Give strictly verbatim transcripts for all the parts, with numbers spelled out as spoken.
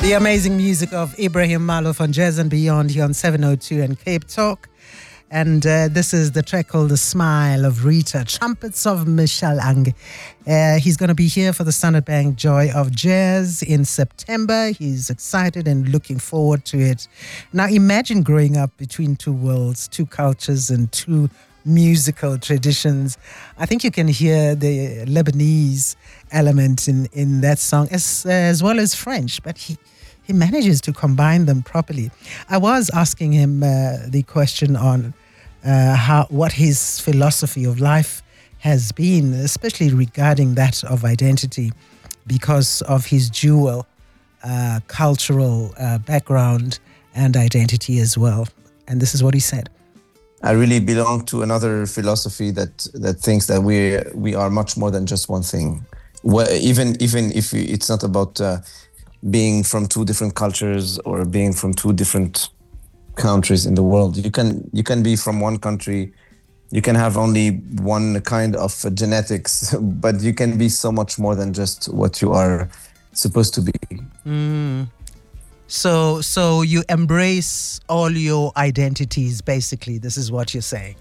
The amazing music of Ibrahim Malouf on Jazz and Beyond here on seven oh two and Cape Talk. And uh, this is the track called The Smile of Rita, Trumpets of Michel Ang. Uh, he's going to be here for the Standard Bank Joy of Jazz in September. He's excited and looking forward to it. Now imagine growing up between two worlds, two cultures and two musical traditions. I think you can hear the Lebanese element in, in that song as, as well as French, but he He manages to combine them properly. I was asking him uh, the question on uh, how what his philosophy of life has been, especially regarding that of identity, because of his dual uh, cultural uh, background and identity as well. And this is what he said. I really belong to another philosophy that that thinks that we we are much more than just one thing. Well, even even if it's not about uh, being from two different cultures or being from two different countries in the world. You can you can be from one country, you can have only one kind of genetics, but you can be so much more than just what you are supposed to be. Mm. So so you embrace all your identities, basically. This is what you're saying.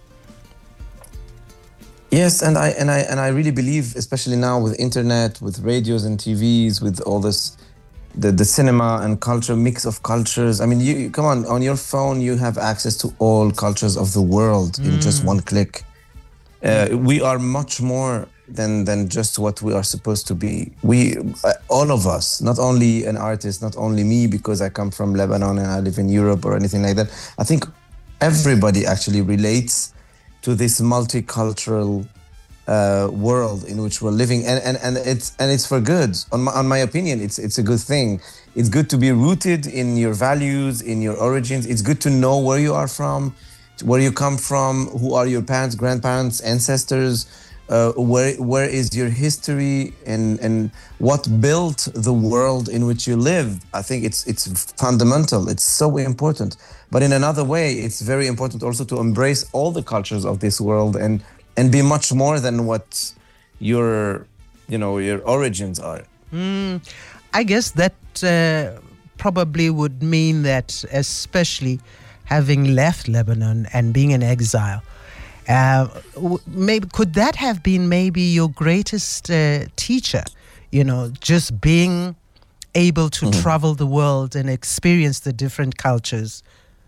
Yes, and I and I and I really believe, especially now with internet, with radios and T Vs, with all this The, the cinema and culture, mix of cultures. I mean, you come on, on your phone, you have access to all cultures of the world mm. in just one click. Uh, we are much more than than just what we are supposed to be. We, uh, all of us, not only an artist, not only me, because I come from Lebanon and I live in Europe or anything like that. I think everybody actually relates to this multicultural Uh, world in which we're living, and, and, and it's and it's for good. On my, on my opinion, it's it's a good thing. It's good to be rooted in your values, in your origins. It's good to know where you are from, where you come from, who are your parents, grandparents, ancestors, uh, where where is your history, and and what built the world in which you live. I think it's it's fundamental. It's so important. But in another way, it's very important also to embrace all the cultures of this world and and be much more than what your, you know, your origins are. Mm, I guess that uh, probably would mean that, especially having left Lebanon and being in exile, uh, maybe could that have been maybe your greatest uh, teacher? You know, just being able to mm-hmm. travel the world and experience the different cultures.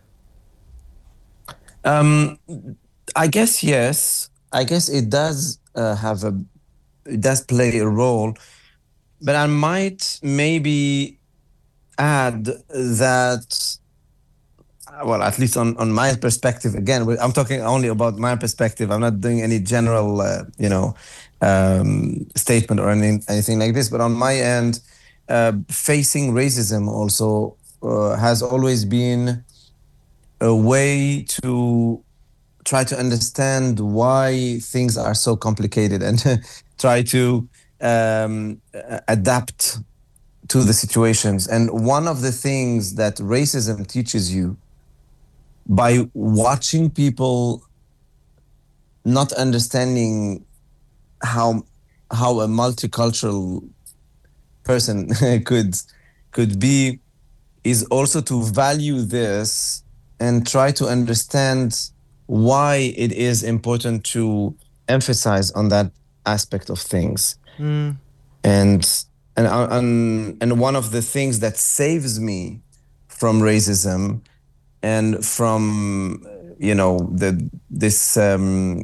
Um, I guess yes. I guess it does uh, have a, it does play a role, but I might maybe add that, well, at least on, on my perspective, again, I'm talking only about my perspective. I'm not doing any general, uh, you know, um, statement or anything, anything like this, but on my end, uh, facing racism also uh, has always been a way to try to understand why things are so complicated and try to um, adapt to the situations. And one of the things that racism teaches you by watching people not understanding how how a multicultural person could could be is also to value this and try to understand why it is important to emphasize on that aspect of things. Mm. And, and and and one of the things that saves me from racism and from, you know, the this um,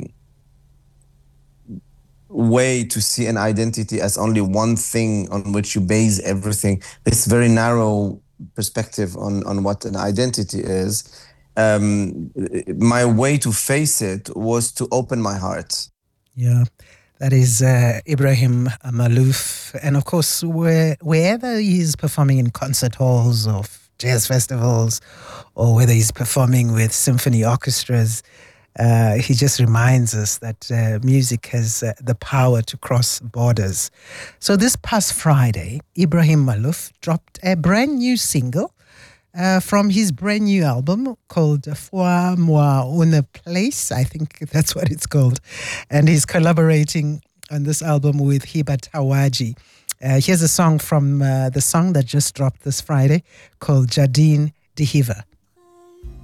way to see an identity as only one thing on which you base everything, this very narrow perspective on on what an identity is. Um, my way to face it was to open my heart. Yeah, that is uh, Ibrahim Malouf. And of course, where, wherever he's performing in concert halls or jazz festivals, or whether he's performing with symphony orchestras, uh, he just reminds us that uh, music has uh, the power to cross borders. So this past Friday, Ibrahim Malouf dropped a brand new single Uh, from his brand new album called Foi Moi Une Place. I think that's what it's called. And he's collaborating on this album with Hiba Tawaji. Uh, here's a song from uh, the song that just dropped this Friday called Jardine de Hiva.